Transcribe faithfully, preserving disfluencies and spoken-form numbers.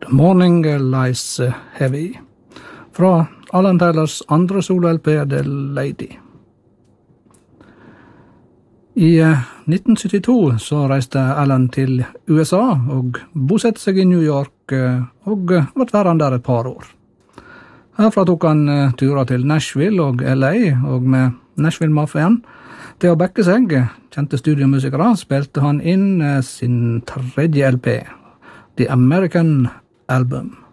The Morning Lies Heavy, fra Alan Taylors andre solo-L P, The Lady. I nitten syttito så reiste Alan til U S A og bosette seg i New York og ble værende der et par år. Herfra tok han turer til Nashville og L A, og med Nashville-mafiaen til å backe seg, kjente studiomusikere, spilte han inn sin tredje L P, The American Album.